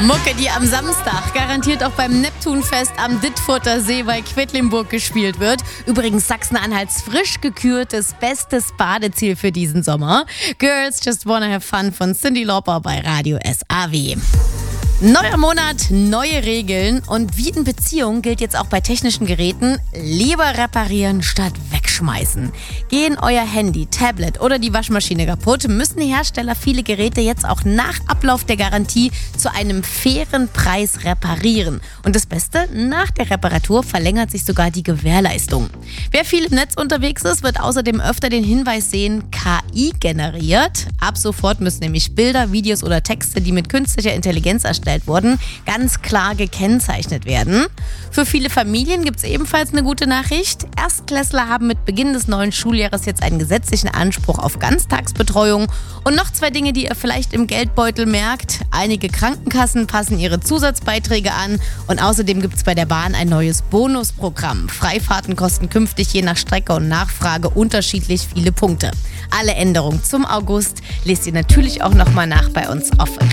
Mucke, die am Samstag garantiert auch beim Neptunfest am Dittfurter See bei Quedlinburg gespielt wird. Übrigens Sachsen-Anhalts frisch gekürtes bestes Badeziel für diesen Sommer. Girls Just Wanna Have Fun von Cyndi Lauper bei Radio SAW. Neuer Monat, neue Regeln und wie in Beziehungen gilt jetzt auch bei technischen Geräten, lieber reparieren statt wegschmeißen. Gehen euer Handy, Tablet oder die Waschmaschine kaputt, müssen die Hersteller viele Geräte jetzt auch nach Ablauf der Garantie zu einem fairen Preis reparieren. Und das Beste, nach der Reparatur verlängert sich sogar die Gewährleistung. Wer viel im Netz unterwegs ist, wird außerdem öfter den Hinweis sehen, KI generiert. Ab sofort müssen nämlich Bilder, Videos oder Texte, die mit künstlicher Intelligenz erstellt wurden, ganz klar gekennzeichnet werden. Für viele Familien gibt es ebenfalls eine gute Nachricht. Erstklässler haben mit Beginn des neuen Schuljahres jetzt einen gesetzlichen Anspruch auf Ganztagsbetreuung. Und noch 2 Dinge, die ihr vielleicht im Geldbeutel merkt. Einige Krankenkassen passen ihre Zusatzbeiträge an und außerdem gibt es bei der Bahn ein neues Bonusprogramm. Freifahrten kosten künftig je nach Strecke und Nachfrage unterschiedlich viele Punkte. Alle Änderungen zum August lest ihr natürlich auch nochmal nach bei uns auf